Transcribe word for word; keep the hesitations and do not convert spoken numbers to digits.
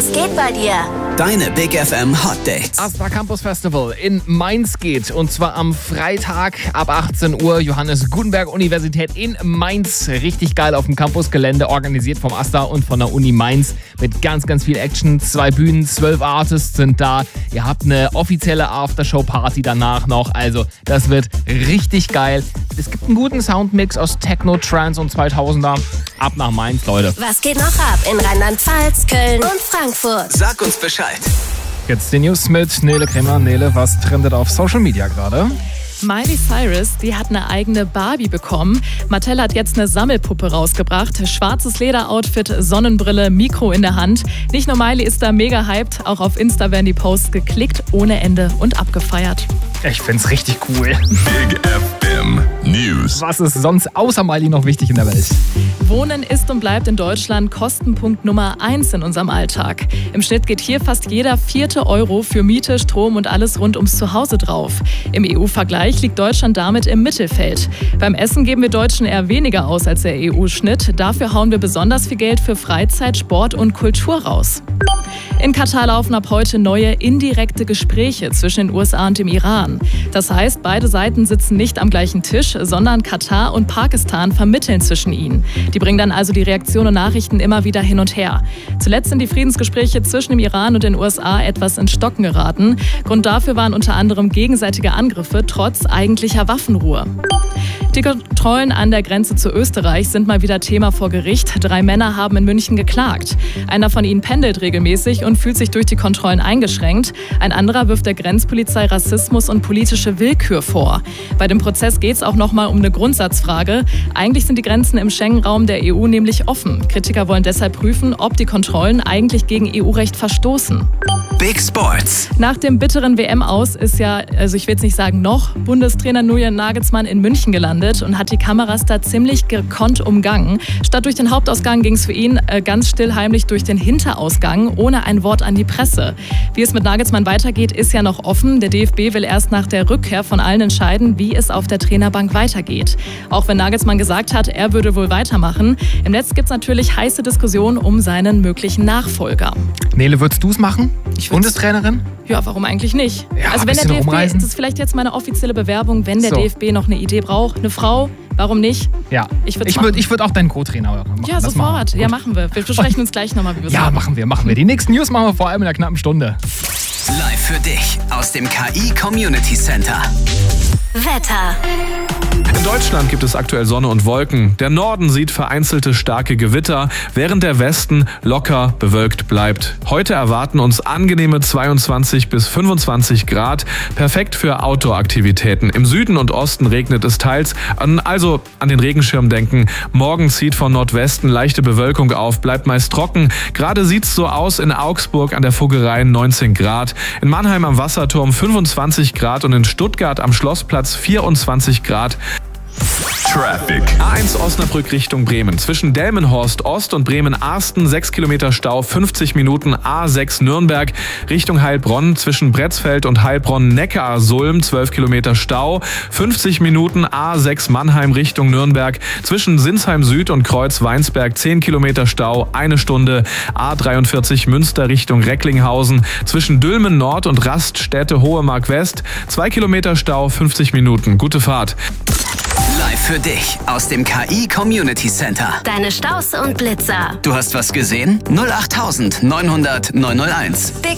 Was geht bei dir? Deine Big F M Hot Dates. Asta Campus Festival in Mainz geht. Und zwar am Freitag ab achtzehn Uhr. Johannes Gutenberg Universität in Mainz. Richtig geil auf dem Campusgelände. Organisiert vom Asta und von der Uni Mainz. Mit ganz, ganz viel Action. Zwei Bühnen, zwölf Artists sind da. Ihr habt eine offizielle Aftershow-Party danach noch. Also das wird richtig geil. Es gibt einen guten Soundmix aus Techno, Trance und zweitausender. Ab nach Mainz, Leute. Was geht noch ab in Rheinland-Pfalz, Köln und Frankfurt? Sag uns Bescheid. Jetzt die News mit Nele Kremer. Nele, was trendet auf Social Media gerade? Miley Cyrus, die hat eine eigene Barbie bekommen. Mattel hat jetzt eine Sammelpuppe rausgebracht. Schwarzes Lederoutfit, Sonnenbrille, Mikro in der Hand. Nicht nur Miley ist da mega hyped, auch auf Insta werden die Posts geklickt, ohne Ende und abgefeiert. Ich find's richtig cool. Big F M News. Was ist sonst außer Miley noch wichtig in der Welt? Wohnen ist und bleibt in Deutschland Kostenpunkt Nummer eins in unserem Alltag. Im Schnitt geht hier fast jeder vierte Euro für Miete, Strom und alles rund ums Zuhause drauf. Im E U-Vergleich liegt Deutschland damit im Mittelfeld. Beim Essen geben wir Deutschen eher weniger aus als der E U-Schnitt. Dafür hauen wir besonders viel Geld für Freizeit, Sport und Kultur raus. In Katar laufen ab heute neue indirekte Gespräche zwischen den U S A und dem Iran. Das heißt, beide Seiten sitzen nicht am gleichen Tisch, sondern Katar und Pakistan vermitteln zwischen ihnen. Die bringen dann also die Reaktionen und Nachrichten immer wieder hin und her. Zuletzt sind die Friedensgespräche zwischen dem Iran und den U S A etwas ins Stocken geraten. Grund dafür waren unter anderem gegenseitige Angriffe trotz eigentlicher Waffenruhe. Die Kontrollen an der Grenze zu Österreich sind mal wieder Thema vor Gericht. Drei Männer haben in München geklagt. Einer von ihnen pendelt regelmäßig und fühlt sich durch die Kontrollen eingeschränkt. Ein anderer wirft der Grenzpolizei Rassismus und politische Willkür vor. Bei dem Prozess geht es auch nochmal um eine Grundsatzfrage. Eigentlich sind die Grenzen im Schengen-Raum der E U nämlich offen. Kritiker wollen deshalb prüfen, ob die Kontrollen eigentlich gegen E U-Recht verstoßen. Big Sports. Nach dem bitteren W M-Aus ist ja, also ich will jetzt nicht sagen noch, Bundestrainer Julian Nagelsmann in München gelandet und hat die Kameras da ziemlich gekonnt umgangen. Statt durch den Hauptausgang ging es für ihn äh, ganz still heimlich durch den Hinterausgang, ohne ein Wort an die Presse. Wie es mit Nagelsmann weitergeht, ist ja noch offen. Der D F B will erst nach der Rückkehr von allen entscheiden, wie es auf der Trainerbank weitergeht. Auch wenn Nagelsmann gesagt hat, er würde wohl weitermachen. Im Netz gibt es natürlich heiße Diskussionen um seinen möglichen Nachfolger. Nele, würdest du es machen? Ich würd's- Bundestrainerin? Ja, warum eigentlich nicht? Ja, also ein wenn der bisschen D F B, rumreisen. das ist vielleicht jetzt meine offizielle Bewerbung, wenn der So. D F B noch eine Idee braucht, eine Frau, warum nicht? Ja. Ich würd's ich machen. würde ich würd auch deinen Co-Trainer machen. Ja, Das sofort. machen wir. Ja, Gut. machen wir. Wir besprechen uns gleich nochmal, wie wir es Ja, machen. machen wir, machen wir. Die nächsten News machen wir vor allem in einer knappen Stunde. Live für dich aus dem K I Community Center. Wetter. In Deutschland gibt es aktuell Sonne und Wolken. Der Norden sieht vereinzelte starke Gewitter, während der Westen locker bewölkt bleibt. Heute erwarten uns angenehme zweiundzwanzig bis fünfundzwanzig Grad, perfekt für Outdoor-Aktivitäten. Im Süden und Osten regnet es teils, an, also an den Regenschirm denken. Morgen zieht von Nordwesten leichte Bewölkung auf, bleibt meist trocken. Gerade sieht's so aus in Augsburg an der Vogelrhein neunzehn Grad, in Mannheim am Wasserturm fünfundzwanzig Grad und in Stuttgart am Schlossplatz vierundzwanzig Grad. Traffic. A eins Osnabrück Richtung Bremen. Zwischen Delmenhorst Ost und Bremen-Arsten sechs Kilometer Stau, fünfzig Minuten. A sechs Nürnberg Richtung Heilbronn. Zwischen Bretzfeld und Heilbronn-Neckar-Sulm zwölf Kilometer Stau, fünfzig Minuten. A sechs Mannheim Richtung Nürnberg. Zwischen Sinsheim Süd und Kreuz-Weinsberg zehn Kilometer Stau, eine Stunde. A dreiundvierzig Münster Richtung Recklinghausen. Zwischen Dülmen Nord und Raststätte Hohemark West zwei Kilometer Stau, fünfzig Minuten. Gute Fahrt. Live für dich aus dem K I Community Center. Deine Staus und Blitzer. Du hast was gesehen? null acht neunhundert neunhunderteins. Big